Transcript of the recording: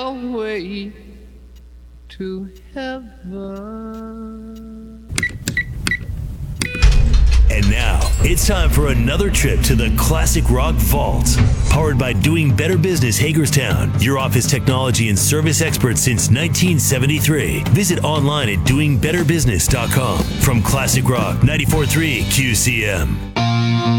your way to heaven. And now, it's time for another trip to the Classic Rock Vault. Powered by Doing Better Business Hagerstown, your office technology and service expert since 1973. Visit online at doingbetterbusiness.com. From Classic Rock 94.3 QCM.